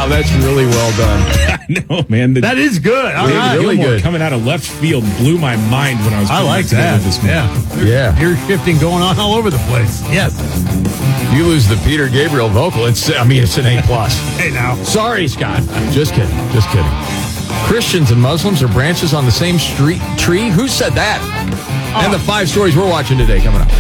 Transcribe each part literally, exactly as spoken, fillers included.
Wow, that's really well done. I know, man. The, that is good. All David right. Gilmour really good. coming out of left field blew my mind when I was I putting like together that. this morning. Yeah. Yeah. Gear shifting going on all over the place. Yes. You lose the Peter Gabriel vocal, it's, I mean, it's an A plus. Hey, now. Sorry, Scott. Just kidding. Just kidding. Christians and Muslims are branches on the same street tree? Who said that? Oh. And the five stories we're watching today coming up.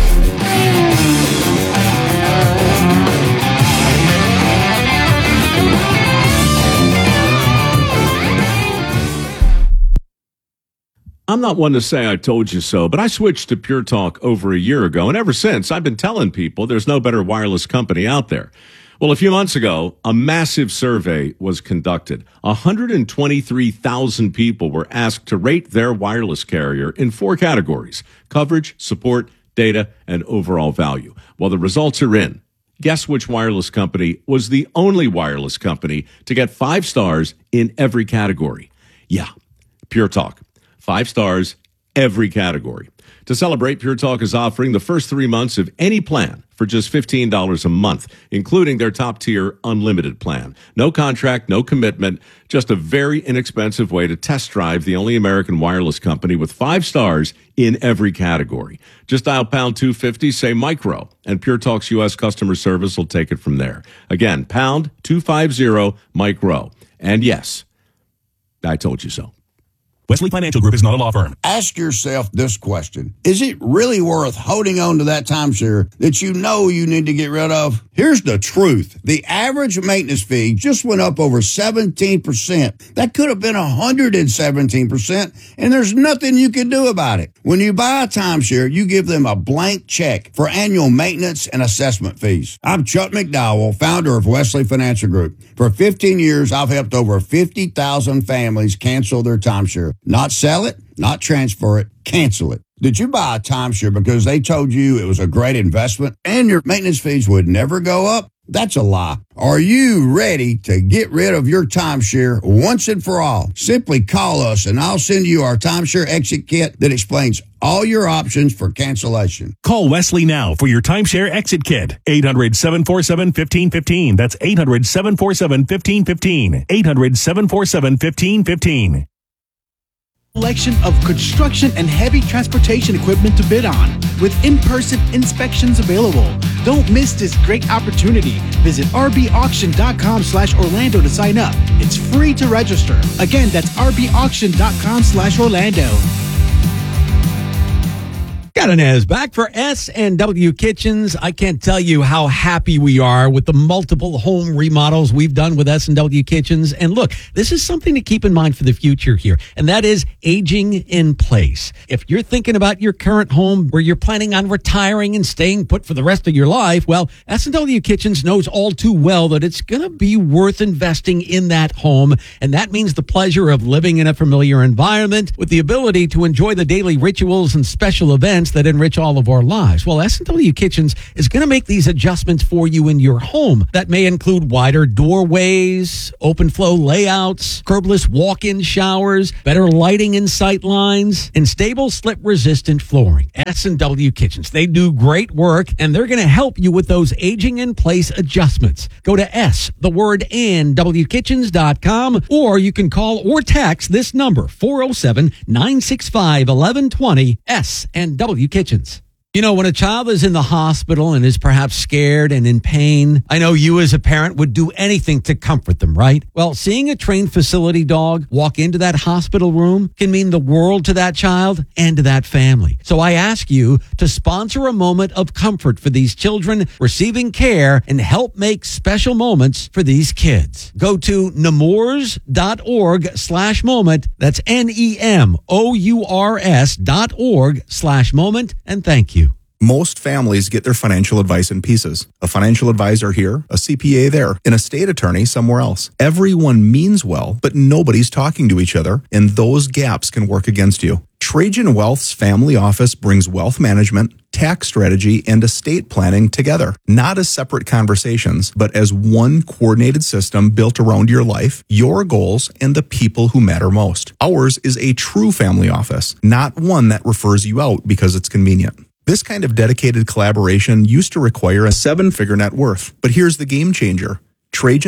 I'm not one to say I told you so, but I switched to Pure Talk over a year ago, and ever since, I've been telling people there's no better wireless company out there. Well, a few months ago, a massive survey was conducted. one hundred twenty-three thousand people were asked to rate their wireless carrier in four categories: coverage, support, data, and overall value. Well, the results are in. Guess which wireless company was the only wireless company to get five stars in every category? Yeah, Pure Talk. Five stars, every category. To celebrate, Pure Talk is offering the first three months of any plan for just fifteen dollars a month, including their top-tier unlimited plan. No contract, no commitment, just a very inexpensive way to test drive the only American wireless company with five stars in every category. Just dial pound two fifty, say micro, and Pure Talk's U S customer service will take it from there. Again, pound two fifty, micro. And yes, I told you so. Wesley Financial Group is not a law firm. Ask yourself this question. Is it really worth holding on to that timeshare that you know you need to get rid of? Here's the truth. The average maintenance fee just went up over seventeen percent. That could have been one hundred seventeen percent, and there's nothing you can do about it. When you buy a timeshare, you give them a blank check for annual maintenance and assessment fees. I'm Chuck McDowell, founder of Wesley Financial Group. For fifteen years, I've helped over fifty thousand families cancel their timeshare. Not sell it, not transfer it, cancel it. Did you buy a timeshare because they told you it was a great investment and your maintenance fees would never go up? That's a lie. Are you ready to get rid of your timeshare once and for all? Simply call us and I'll send you our timeshare exit kit that explains all your options for cancellation. Call Wesley now for your timeshare exit kit. eight hundred, seven four seven, one five one five. That's eight hundred, seven four seven, one five one five. eight hundred, seven four seven, one five one five. Selection of construction and heavy transportation equipment to bid on, with in-person inspections available. Don't miss this great opportunity. Visit rbauction.com slash Orlando to sign up. It's free to register. Again, that's rbauction.com slash Orlando. Got an as back for S and W Kitchens. I can't tell you how happy we are with the multiple home remodels we've done with S and W Kitchens. And look, this is something to keep in mind for the future here, and that is aging in place. If you're thinking about your current home where you're planning on retiring and staying put for the rest of your life, well, S and W Kitchens knows all too well that it's going to be worth investing in that home. And that means the pleasure of living in a familiar environment with the ability to enjoy the daily rituals and special events that enrich all of our lives. Well, S and W Kitchens is going to make these adjustments for you in your home. That may include wider doorways, open flow layouts, curbless walk-in showers, better lighting in sight lines, and stable slip-resistant flooring. S and W Kitchens, they do great work, and they're going to help you with those aging-in-place adjustments. Go to S, the word and, W kitchens dot com, or you can call or text this number, four oh seven, nine six five, one one two zero, S and W Kitchens. You know, when a child is in the hospital and is perhaps scared and in pain, I know you as a parent would do anything to comfort them, right? Well, seeing a trained facility dog walk into that hospital room can mean the world to that child and to that family. So I ask you to sponsor a moment of comfort for these children receiving care and help make special moments for these kids. Go to nemours.org slash moment. That's N E M O U R S dot org slash moment. And thank you. Most families get their financial advice in pieces. A financial advisor here, a C P A there, an estate attorney somewhere else. Everyone means well, but nobody's talking to each other, and those gaps can work against you. Trajan Wealth's family office brings wealth management, tax strategy, and estate planning together, not as separate conversations, but as one coordinated system built around your life, your goals, and the people who matter most. Ours is a true family office, not one that refers you out because it's convenient. This kind of dedicated collaboration used to require a seven-figure net worth, but here's the game changer. Trajan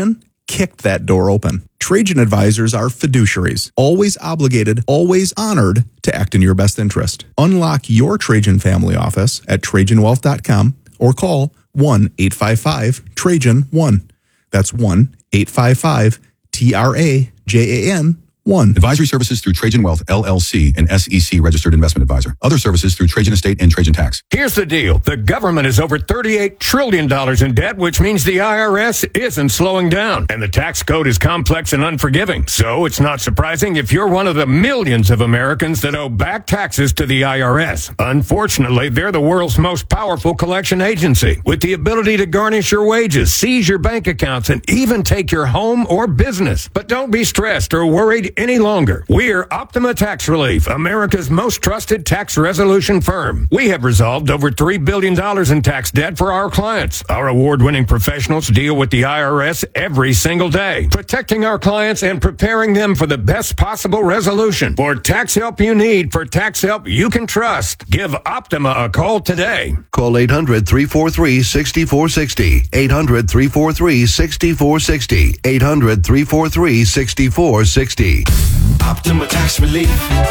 kicked that door open. Trajan advisors are fiduciaries, always obligated, always honored to act in your best interest. Unlock your Trajan family office at Trajan Wealth dot com or call one eight five five Trajan one. That's one eight five five T R A J A N one. Advisory services through Trajan Wealth, L L C, an S E C registered investment advisor. Other services through Trajan Estate and Trajan Tax. Here's the deal. The government is over thirty-eight trillion dollars in debt, which means the I R S isn't slowing down. And the tax code is complex and unforgiving. So it's not surprising if you're one of the millions of Americans that owe back taxes to the I R S. Unfortunately, they're the world's most powerful collection agency, with the ability to garnish your wages, seize your bank accounts, and even take your home or business. But don't be stressed or worried any longer. We're Optima Tax Relief, America's most trusted tax resolution firm. We have resolved over three billion dollars in tax debt for our clients. Our award-winning professionals deal with the I R S every single day, protecting our clients and preparing them for the best possible resolution. For tax help you need, for tax help you can trust, give Optima a call today. Call eight hundred, three four three, six four six zero. eight hundred, three four three, six four six zero. eight hundred, three four three, six four six zero. Optima Tax Relief.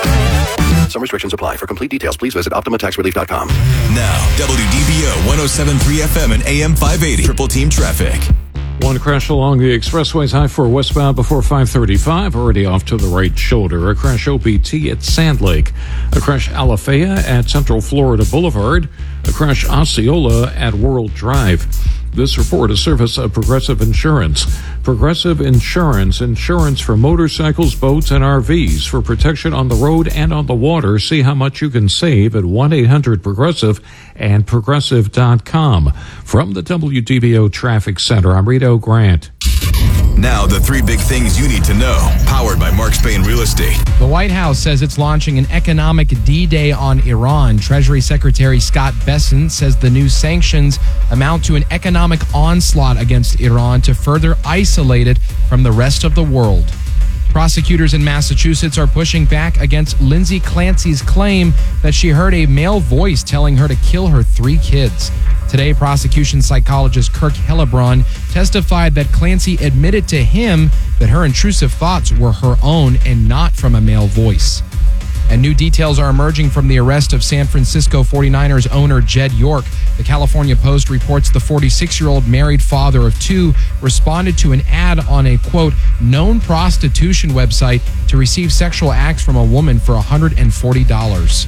Some restrictions apply. For complete details, please visit Optima Tax Relief dot com. Now, W D B O one oh seven point three F M and A M five eighty. Triple Team Traffic. One crash along the expressways high four westbound before five thirty-five, already off to the right shoulder. A crash O P T at Sand Lake. A crash Alafaya at Central Florida Boulevard. A crash Osceola at World Drive. This report is service of Progressive Insurance. Progressive Insurance, insurance for motorcycles, boats, and R Vs for protection on the road and on the water. See how much you can save at one eight hundred Progressive and Progressive dot com. From the W D B O Traffic Center, I'm Rito Grant. Now, the three big things you need to know. Powered by Mark Spain Real Estate. The White House says it's launching an economic D-Day on Iran. Treasury Secretary Scott Bessent says the new sanctions amount to an economic onslaught against Iran to further isolate it from the rest of the world. Prosecutors in Massachusetts are pushing back against Lindsay Clancy's claim that she heard a male voice telling her to kill her three kids. Today, prosecution psychologist Kirk Hellebron testified that Clancy admitted to him that her intrusive thoughts were her own and not from a male voice. And new details are emerging from the arrest of San Francisco forty-niners owner Jed York. The California Post reports the forty-six-year-old married father of two responded to an ad on a, quote, known prostitution website to receive sexual acts from a woman for one hundred forty dollars.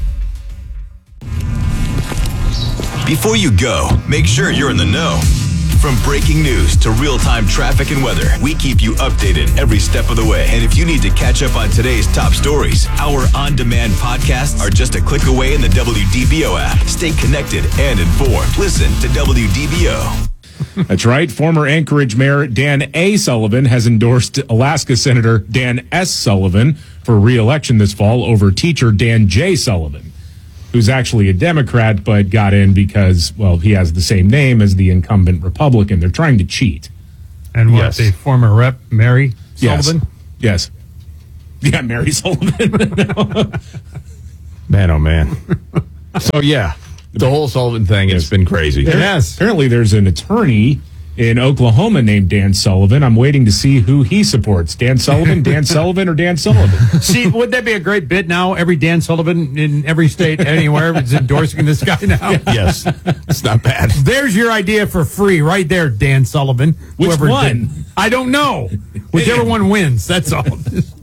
Before you go, make sure you're in the know. From breaking news to real-time traffic and weather, we keep you updated every step of the way. And if you need to catch up on today's top stories, our on-demand podcasts are just a click away in the W D B O app. Stay connected and informed. Listen to W D B O. That's right. Former Anchorage Mayor Dan A. Sullivan has endorsed Alaska Senator Dan S. Sullivan for re-election this fall over teacher Dan J. Sullivan, who's actually a Democrat but got in because, well, he has the same name as the incumbent Republican. They're trying to cheat. And what, yes. the former rep, Mary Sullivan? Yes. yes. Yeah, Mary Sullivan. Man, oh, man. So, yeah, the whole Sullivan thing has been crazy. There, yes. Apparently, there's an attorney in Oklahoma named Dan Sullivan. I'm waiting to see who he supports. Dan Sullivan, Dan Sullivan, or Dan Sullivan? See, would that be a great bit now? Every Dan Sullivan in every state, anywhere, is endorsing this guy now? Yes. It's not bad. There's your idea for free right there, Dan Sullivan. Which Whoever one? Did. I don't know. Whichever one wins, that's all.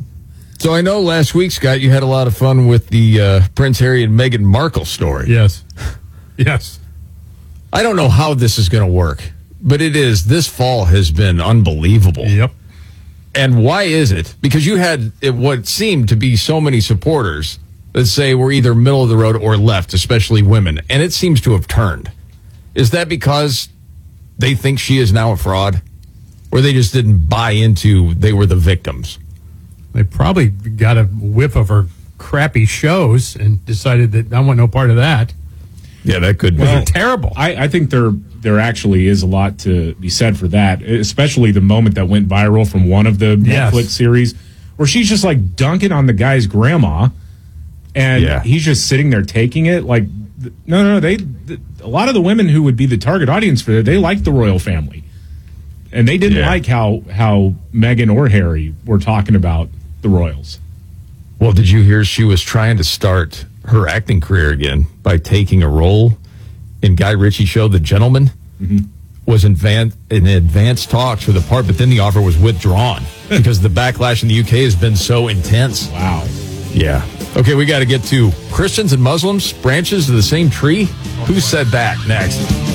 So I know last week, Scott, you had a lot of fun with the uh, Prince Harry and Meghan Markle story. Yes. Yes. I don't know how this is going to work. But it is. This fall has been unbelievable. Yep. And why is it? Because you had what seemed to be so many supporters that say we're either middle of the road or left, especially women. And it seems to have turned. Is that because they think she is now a fraud? Or they just didn't buy into they were the victims? They probably got a whiff of her crappy shows and decided that I want no part of that. Yeah, that could be. Well, they're terrible. I, I think there there actually is a lot to be said for that, especially the moment that went viral from one of the yes. Netflix series where she's just like dunking on the guy's grandma, and yeah. he's just sitting there taking it. Like, no, no, no. They, a lot of the women who would be the target audience for that, they like the royal family. And they didn't Yeah. like how how Meghan or Harry were talking about the royals. Well, did you hear she was trying to start her acting career again by taking a role in Guy Ritchie's show, The Gentleman? Mm-hmm. Was in, van- in advanced talks for the part, but then the offer was withdrawn because the backlash in the U K has been so intense. Wow. Yeah. Okay, we got to get to Christians and Muslims, branches of the same tree. Who said that? Next.